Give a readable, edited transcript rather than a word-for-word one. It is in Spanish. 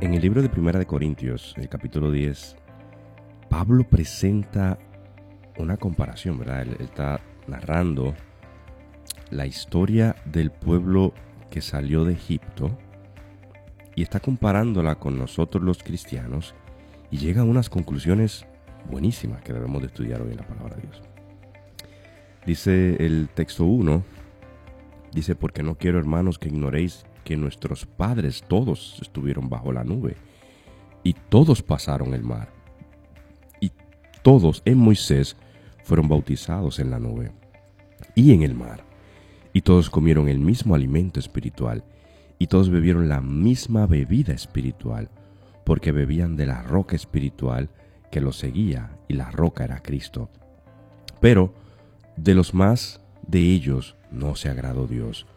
En el libro de Primera de Corintios, el capítulo 10, Pablo presenta una comparación, ¿verdad? Él está narrando la historia del pueblo que salió de Egipto y está comparándola con nosotros los cristianos y llega a unas conclusiones buenísimas que debemos de estudiar hoy en la palabra de Dios. Dice el texto 1, dice: porque no quiero, hermanos, que ignoréis que nuestros padres todos estuvieron bajo la nube y todos pasaron el mar y todos en Moisés fueron bautizados en la nube y en el mar, y todos comieron el mismo alimento espiritual y todos bebieron la misma bebida espiritual, porque bebían de la roca espiritual que los seguía, y la roca era Cristo. Pero de los más de ellos no se agradó Dios,